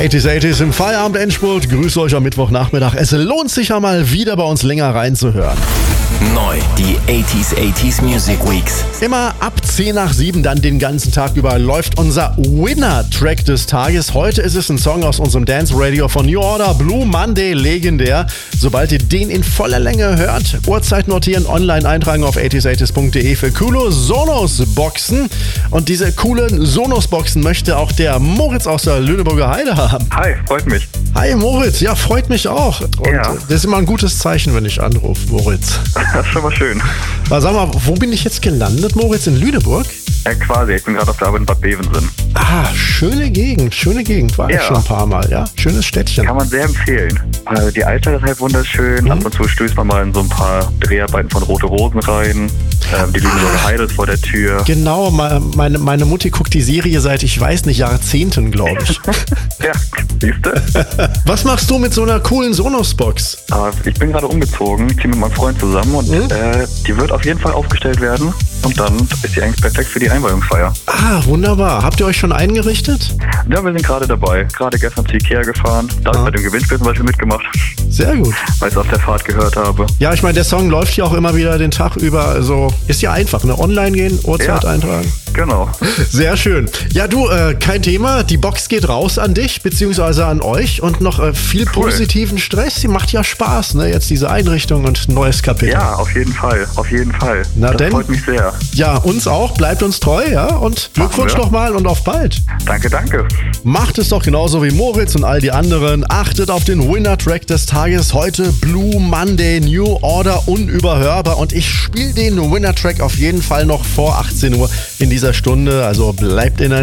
80s im Feierabend-Endspurt. Grüße euch am Mittwochnachmittag. Es lohnt sich ja mal wieder bei uns länger reinzuhören. Neu, die 80s Music Weeks. Immer ab 10 nach 7, dann den ganzen Tag über, läuft unser Winner-Track des Tages. Heute ist es ein Song aus unserem Dance-Radio von New Order, Blue Monday, legendär. Sobald ihr den in voller Länge hört, Uhrzeit notieren, online eintragen auf 80s80s.de für coole Sonos-Boxen. Und diese coolen Sonos-Boxen möchte auch der Moritz aus der Lüneburger Heide haben. Hi, freut mich. Hi Moritz, ja, freut mich auch. Und das ist immer ein gutes Zeichen, wenn ich anrufe, Moritz. Das ist schon mal schön. Aber sag mal, wo bin ich jetzt gelandet, Moritz? In Lüneburg? Quasi, ich bin gerade auf der Arbeit in Bad Bevensen. Ah, schöne Gegend. War ich schon ein paar Mal, ja? Schönes Städtchen. Kann man sehr empfehlen. Die Altstadt ist halt wunderschön. Ab und zu stößt man mal in so ein paar Dreharbeiten von Rote Rosen rein. Die Lüneburger Heide ist vor der Tür. Genau, meine Mutti guckt die Serie seit, ich weiß nicht, Jahrzehnten, glaube ich. Ja, siehste. Was machst du mit so einer coolen Sonos-Box? Ich bin gerade umgezogen, ziehe mit meinem Freund zusammen und die wird auf jeden Fall aufgestellt werden. Und dann ist sie eigentlich perfekt für die Einweihungsfeier. Ah, wunderbar. Habt ihr euch schon eingerichtet? Ja, wir sind gerade dabei. Gerade gestern zu Ikea gefahren. Da habe ich bei dem Gewinnspiel zum Beispiel mitgemacht. Sehr gut. Weil ich es auf der Fahrt gehört habe. Ja, ich meine, der Song läuft ja auch immer wieder den Tag über. Also ist ja einfach, ne? Online gehen, Uhrzeit eintragen. Genau. Sehr schön. Ja, du, kein Thema. Die Box geht raus an dich, beziehungsweise an euch. Und noch viel positiven Stress. Sie macht ja Spaß, ne? Jetzt diese Einrichtung und neues Kapitel. Ja, auf jeden Fall. Auf jeden Fall. Das freut mich sehr. Ja, uns auch. Bleibt uns treu, ja? Und Glückwunsch nochmal und auf bald. Danke. Macht es doch genauso wie Moritz und all die anderen. Achtet auf den Winner-Track des Tages. Heute Blue Monday, New Order, unüberhörbar. Und ich spiele den Winner-Track auf jeden Fall noch vor 18 Uhr in dieser Stunde. Also bleibt in der